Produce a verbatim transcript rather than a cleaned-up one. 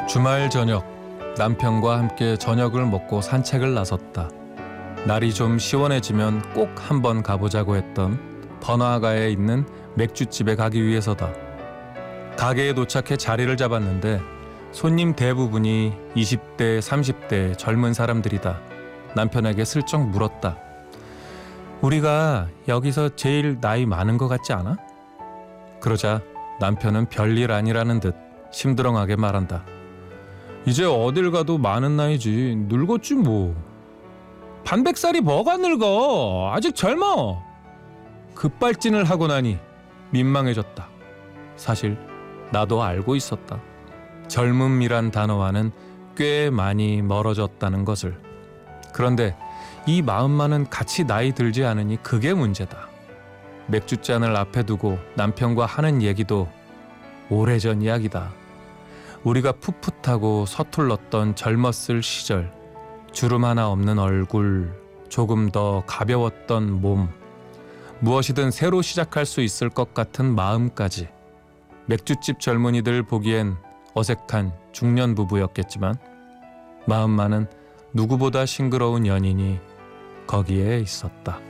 주말 저녁, 남편과 함께 저녁을 먹고 산책을 나섰다. 날이 좀 시원해지면 꼭 한번 가보자고 했던 번화가에 있는 맥주집에 가기 위해서다. 가게에 도착해 자리를 잡았는데 손님 대부분이 이십 대, 삼십 대 젊은 사람들이다. 남편에게 슬쩍 물었다. 우리가 여기서 제일 나이 많은 것 같지 않아? 그러자 남편은 별일 아니라는 듯 심드렁하게 말한다. 이제 어딜 가도 많은 나이지. 늙었지 뭐. 반백살이 뭐가 늙어. 아직 젊어. 급발진을 하고 나니 민망해졌다. 사실 나도 알고 있었다. 젊음이란 단어와는 꽤 많이 멀어졌다는 것을. 그런데 이 마음만은 같이 나이 들지 않으니 그게 문제다. 맥주잔을 앞에 두고 남편과 하는 얘기도 오래전 이야기다. 우리가 풋풋하고 서툴렀던 젊었을 시절, 주름 하나 없는 얼굴, 조금 더 가벼웠던 몸, 무엇이든 새로 시작할 수 있을 것 같은 마음까지. 맥주집 젊은이들 보기엔 어색한 중년 부부였겠지만 마음만은 누구보다 싱그러운 연인이 거기에 있었다.